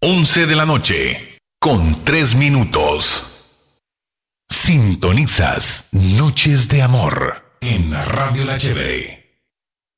11 de la noche, con 3 minutos. Sintonizas Noches de Amor en Radio La Chévere.